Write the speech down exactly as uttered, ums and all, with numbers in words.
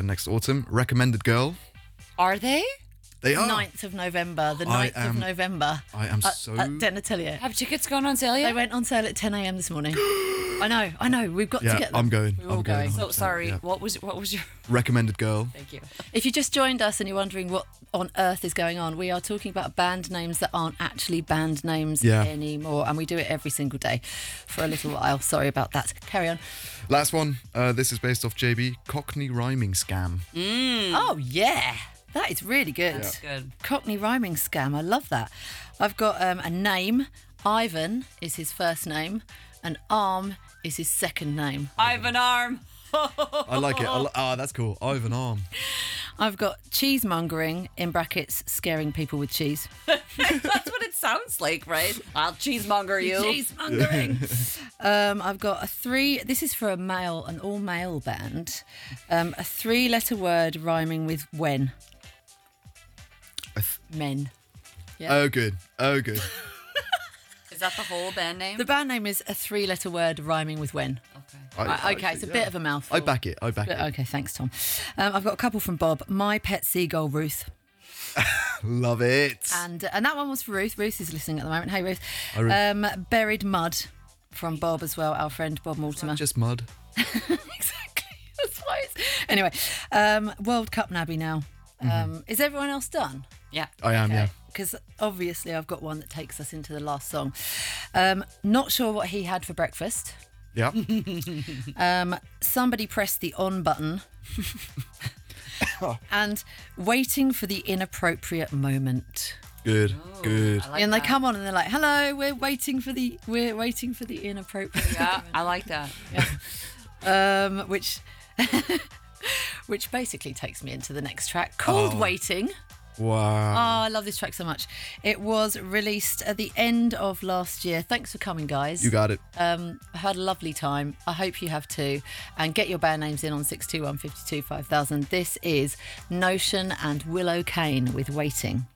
next autumn. Recommended Girl. Are they? They are. ninth of November. The I ninth of am- November. I am at, so... At Den Atelier. Have tickets gone on sale yet? They went on sale at ten a.m. this morning. I know, I know. We've got Yeah, to get them. I'm going. We're I'm all going. going. So sorry. Yeah. What was what was your? Recommended Girl. Thank you. If you just joined us and you're wondering what on earth is going on, we are talking about band names that aren't actually band names Yeah. anymore, and we do it every single day for a little while. Sorry about that. Carry on. Last one. Uh, this is based off J B. Cockney Rhyming Scam. Oh yeah, that is really good. That's good. Cockney rhyming scam. I love that. I've got um, a name. Ivan is his first name, and Arm is his second name. Ivan Arm. I like it. I li- ah, that's cool. Ivan Arm. I've got cheesemongering in brackets, scaring people with cheese. That's what it sounds like, right? I'll cheesemonger you. Cheesemongering. um, I've got a three. This is for a male, an all-male band. Um, a three-letter word rhyming with when. I th- Men. Yeah. Oh, good. Oh, good. Is that the whole band name? The band name is a three-letter word rhyming with when. Okay. I- Right, I- okay, it's a yeah. bit of a mouthful. I back it. I back But, it. okay, thanks, Tom. Um, I've got a couple from Bob. My pet seagull, Ruth. Love it. And and that one was for Ruth. Ruth is listening at the moment. Hey, Ruth. Hi, Ruth. Um, Buried Mud from Bob as well, our friend Bob Mortimer. Just mud. Exactly. That's why it's... Anyway, um, World Cup Nabby now. Um, Mm-hmm. Is everyone else done? Yeah. I am, yeah. Because obviously I've got one that takes us into the last song. Um, not sure what he had for breakfast. Yeah. Um, somebody pressed the on button. And waiting for the inappropriate moment. Good. Good. I like and they that. come on and they're like, "Hello, we're waiting for the we're waiting for the inappropriate." Yeah, I like that. um, which which basically takes me into the next track called Oh. "Waiting." Wow. Oh, I love this track so much. It was released at the end of last year. Thanks for coming, guys. You got it. Um, I had a lovely time. I hope you have too. And get your band names in on six two one, five two, five thousand. This is Notion and Willow Kane with Waiting.